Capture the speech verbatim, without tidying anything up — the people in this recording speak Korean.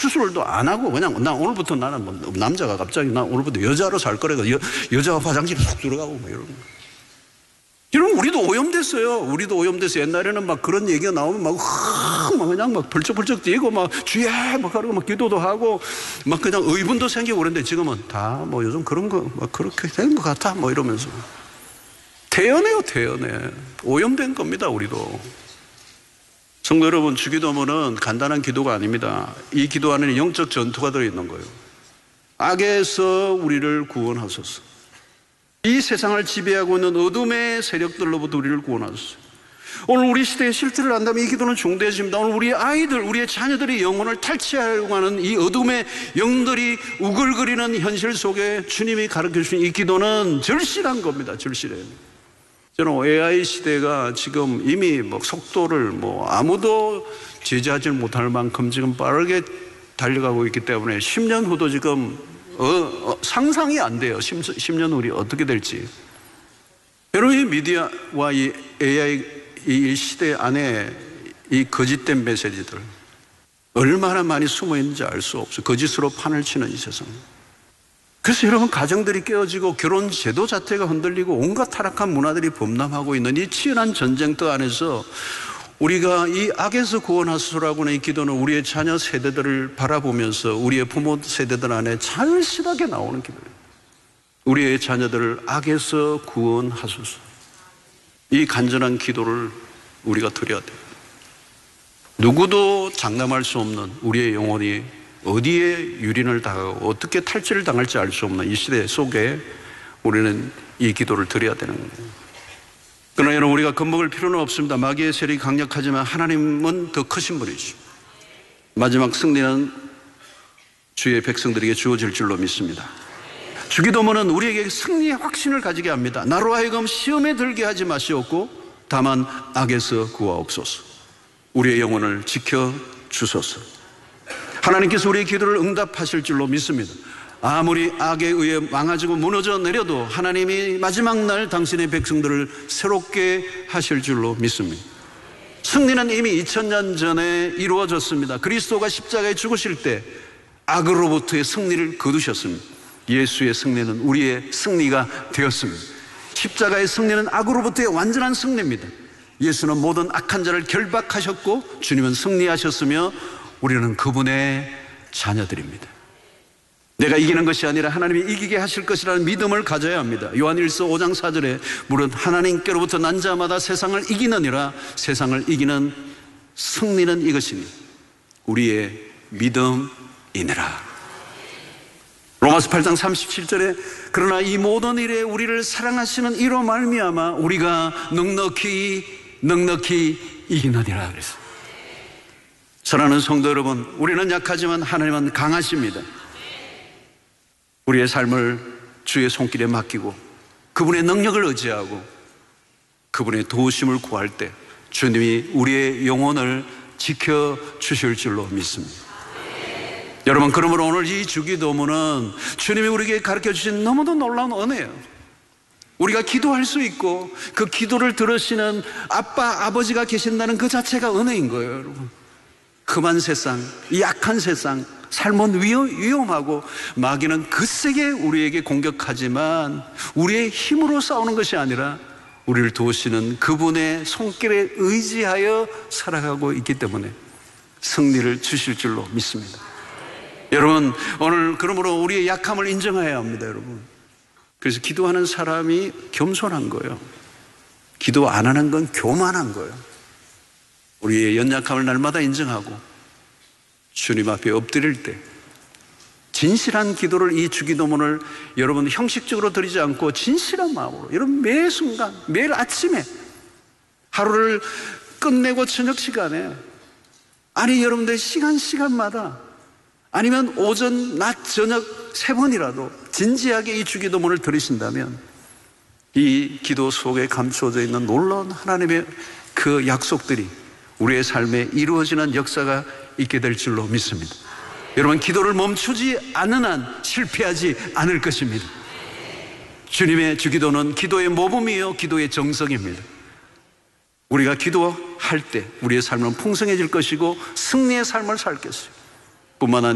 수술도 안 하고 그냥 나 오늘부터 나는 뭐 남자가 갑자기 나 오늘부터 여자로 살 거래가 여, 여자가 화장실에 훅 들어가고 뭐 이런 거. 여러분 우리도 오염됐어요. 우리도 오염됐어요. 옛날에는 막 그런 얘기가 나오면 막, 막 그냥 막 벌쩍벌쩍 뛰고 막 주에 막 하고 막 기도도 하고 막 그냥 의분도 생기고 그런데 지금은 다 뭐 요즘 그런 거 막 그렇게 된 것 같아 뭐 이러면서 태연해요. 태연해. 오염된 겁니다. 우리도. 성도 여러분, 주기도문은 간단한 기도가 아닙니다. 이 기도 안에는 영적 전투가 들어있는 거예요. 악에서 우리를 구원하소서. 이 세상을 지배하고 있는 어둠의 세력들로부터 우리를 구원하소서. 오늘 우리 시대의 실태를 안다면 이 기도는 중대해집니다. 오늘 우리 아이들, 우리의 자녀들의 영혼을 탈취하려고 하는 이 어둠의 영들이 우글거리는 현실 속에 주님이 가르쳐 주신 이 기도는 절실한 겁니다. 절실해요. 저는 에이아이 시대가 지금 이미 뭐 속도를 뭐 아무도 제지하지 못할 만큼 지금 빠르게 달려가고 있기 때문에 십 년 후도 지금 어, 어, 상상이 안 돼요. 십 년 후이 어떻게 될지. 여러분, 이 미디어와 이 에이아이 이 시대 안에 이 거짓된 메시지들 얼마나 많이 숨어 있는지 알 수 없어요. 거짓으로 판을 치는 이 세상. 그래서 여러분, 가정들이 깨어지고 결혼 제도 자체가 흔들리고 온갖 타락한 문화들이 범람하고 있는 이 치열한 전쟁터 안에서 우리가 이 악에서 구원하소서라고 하는 이 기도는 우리의 자녀 세대들을 바라보면서 우리의 부모 세대들 안에 절실하게 나오는 기도예요. 우리의 자녀들을 악에서 구원하소서. 이 간절한 기도를 우리가 드려야 돼요. 누구도 장담할 수 없는 우리의 영혼이 어디에 유린을 당하고 어떻게 탈취를 당할지 알 수 없는 이 시대 속에 우리는 이 기도를 드려야 되는 거예요. 그러나 여러분, 우리가 겁먹을 필요는 없습니다. 마귀의 세력이 강력하지만 하나님은 더 크신 분이죠. 마지막 승리는 주의 백성들에게 주어질 줄로 믿습니다. 주기도문은 우리에게 승리의 확신을 가지게 합니다. 나로 하여금 시험에 들게 하지 마시옵고 다만 악에서 구하옵소서. 우리의 영혼을 지켜주소서. 하나님께서 우리의 기도를 응답하실 줄로 믿습니다. 아무리 악에 의해 망가지고 무너져 내려도 하나님이 마지막 날 당신의 백성들을 새롭게 하실 줄로 믿습니다. 승리는 이미 이천 년 전에 이루어졌습니다. 그리스도가 십자가에 죽으실 때 악으로부터의 승리를 거두셨습니다. 예수의 승리는 우리의 승리가 되었습니다. 십자가의 승리는 악으로부터의 완전한 승리입니다. 예수는 모든 악한 자를 결박하셨고 주님은 승리하셨으며 우리는 그분의 자녀들입니다. 내가 이기는 것이 아니라 하나님이 이기게 하실 것이라는 믿음을 가져야 합니다. 요한일서 오 장 사 절에 무릇 하나님께로부터 난 자마다 세상을 이기느니라. 세상을 이기는 승리는 이것이니 우리의 믿음이니라. 로마서 팔 장 삼십칠 절에 그러나 이 모든 일에 우리를 사랑하시는 이로 말미암아 우리가 넉넉히 넉넉히 이기느니라 그랬어요. 사랑하는 성도 여러분, 우리는 약하지만 하나님은 강하십니다. 우리의 삶을 주의 손길에 맡기고 그분의 능력을 의지하고 그분의 도우심을 구할 때 주님이 우리의 영혼을 지켜주실 줄로 믿습니다. 여러분, 그러므로 오늘 이 주기도문은 주님이 우리에게 가르쳐주신 너무도 놀라운 은혜예요. 우리가 기도할 수 있고 그 기도를 들으시는 아빠, 아버지가 계신다는 그 자체가 은혜인 거예요. 여러분, 험한 세상, 이 약한 세상, 삶은 위험하고 마귀는 거세게 우리에게 공격하지만 우리의 힘으로 싸우는 것이 아니라 우리를 도우시는 그분의 손길에 의지하여 살아가고 있기 때문에 승리를 주실 줄로 믿습니다. 여러분, 오늘 그러므로 우리의 약함을 인정해야 합니다. 여러분, 그래서 기도하는 사람이 겸손한 거예요. 기도 안 하는 건 교만한 거예요. 우리의 연약함을 날마다 인정하고 주님 앞에 엎드릴 때 진실한 기도를, 이 주기도문을 여러분 형식적으로 드리지 않고 진실한 마음으로, 여러분 매 순간 매일 아침에 하루를 끝내고 저녁 시간에, 아니 여러분들 시간 시간마다, 아니면 오전 낮 저녁 세 번이라도 진지하게 이 주기도문을 들으신다면 이 기도 속에 감추어져 있는 놀라운 하나님의 그 약속들이 우리의 삶에 이루어지는 역사가 있게 될 줄로 믿습니다. 여러분, 기도를 멈추지 않는 한 실패하지 않을 것입니다. 주님의 주기도는 기도의 모범이요 기도의 정성입니다. 우리가 기도할 때 우리의 삶은 풍성해질 것이고 승리의 삶을 살 것이고 뿐만 아니라